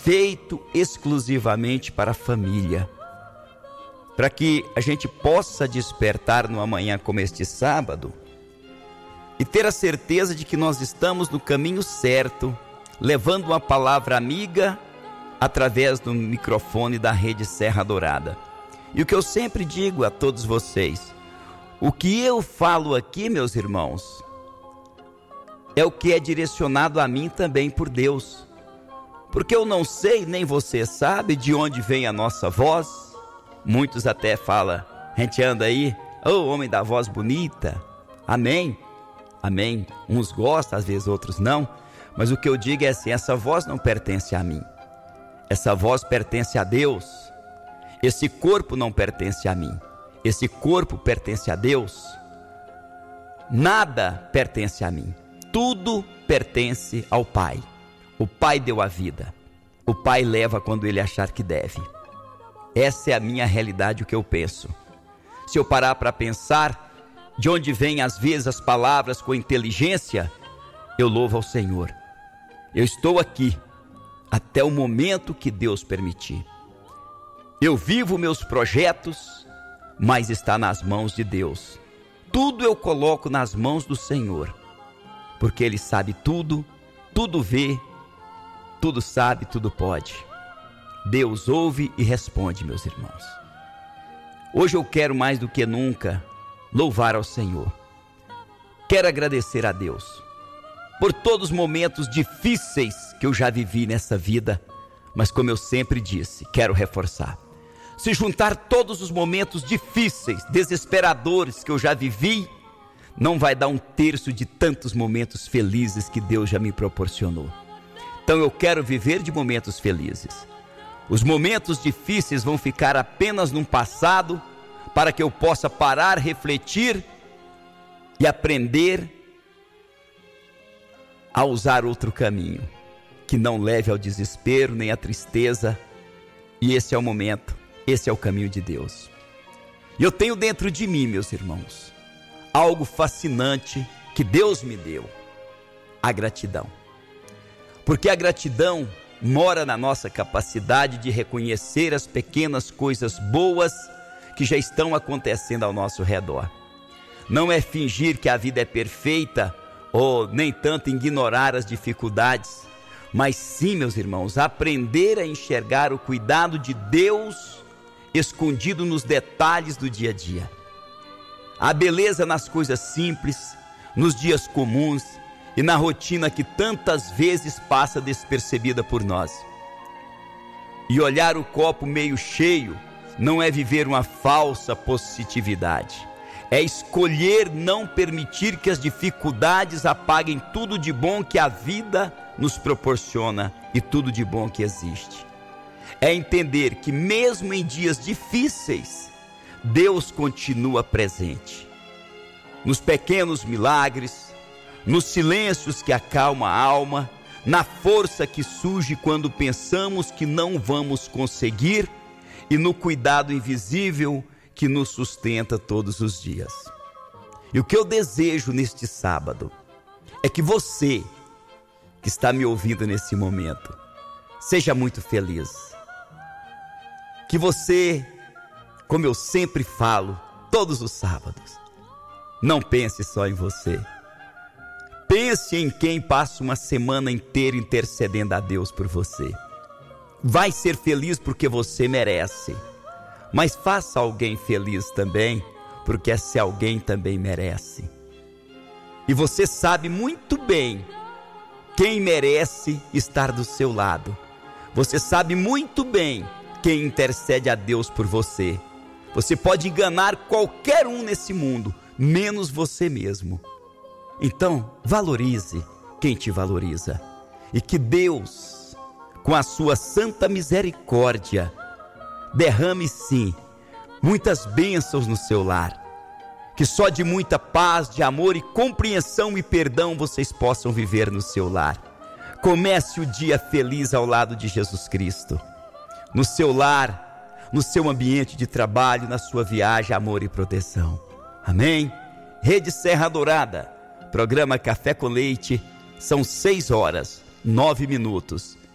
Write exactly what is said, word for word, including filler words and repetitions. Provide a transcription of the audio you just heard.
feito exclusivamente para a família, para que a gente possa despertar numa manhã como este sábado e ter a certeza de que nós estamos no caminho certo, levando uma palavra amiga através do microfone da Rede Serra Dourada. E o que eu sempre digo a todos vocês, o que eu falo aqui, meus irmãos, é o que é direcionado a mim também por Deus. Porque eu não sei, nem você sabe, de onde vem a nossa voz. Muitos até falam, a gente anda aí, ô oh, homem da voz bonita, amém, amém. Uns gostam, às vezes outros não, mas o que eu digo é assim, essa voz não pertence a mim. Essa voz pertence a Deus. Esse corpo não pertence a mim. Esse corpo pertence a Deus. Nada pertence a mim. Tudo pertence ao Pai. O Pai deu a vida. O Pai leva quando Ele achar que deve. Essa é a minha realidade, o que eu penso. Se eu parar para pensar de onde vêm às vezes as palavras com inteligência, eu louvo ao Senhor. Eu estou aqui até o momento que Deus permitir. Eu vivo meus projetos, mas está nas mãos de Deus. Tudo eu coloco nas mãos do Senhor, porque Ele sabe tudo, tudo vê, tudo sabe, tudo pode. Deus ouve e responde, meus irmãos. Hoje eu quero mais do que nunca louvar ao Senhor. Quero agradecer a Deus por todos os momentos difíceis que eu já vivi nessa vida, mas como eu sempre disse, quero reforçar. Se juntar todos os momentos difíceis, desesperadores que eu já vivi, não vai dar um terço de tantos momentos felizes que Deus já me proporcionou. Então eu quero viver de momentos felizes. Os momentos difíceis vão ficar apenas no passado, para que eu possa parar, refletir e aprender a usar outro caminho, que não leve ao desespero nem à tristeza. E esse é o momento, esse é o caminho de Deus. E eu tenho dentro de mim, meus irmãos, algo fascinante que Deus me deu: a gratidão. Porque a gratidão mora na nossa capacidade de reconhecer as pequenas coisas boas que já estão acontecendo ao nosso redor. Não é fingir que a vida é perfeita, ou nem tanto ignorar as dificuldades, mas sim, meus irmãos, aprender a enxergar o cuidado de Deus escondido nos detalhes do dia a dia. A beleza nas coisas simples, nos dias comuns e na rotina que tantas vezes passa despercebida por nós. E olhar o copo meio cheio não é viver uma falsa positividade. É escolher não permitir que as dificuldades apaguem tudo de bom que a vida nos proporciona e tudo de bom que existe. É entender que mesmo em dias difíceis, Deus continua presente. Nos pequenos milagres, nos silêncios que acalmam a alma, na força que surge quando pensamos que não vamos conseguir e no cuidado invisível que nos sustenta todos os dias. E o que eu desejo neste sábado é que você, que está me ouvindo nesse momento, seja muito feliz. Que você, como eu sempre falo, todos os sábados, não pense só em você. Pense em quem passa uma semana inteira intercedendo a Deus por você. Vai ser feliz porque você merece. Mas faça alguém feliz também, porque esse alguém também merece. E você sabe muito bem quem merece estar do seu lado. Você sabe muito bem quem intercede a Deus por você. Você pode enganar qualquer um nesse mundo, menos você mesmo. Então, valorize quem te valoriza. E que Deus, com a sua santa misericórdia, derrame sim muitas bênçãos no seu lar. Que só de muita paz, de amor e compreensão e perdão vocês possam viver no seu lar. Comece o dia feliz ao lado de Jesus Cristo. No seu lar, no seu ambiente de trabalho, na sua viagem, amor e proteção. Amém? Rede Serra Dourada, programa Café com Leite, são seis horas, nove minutos.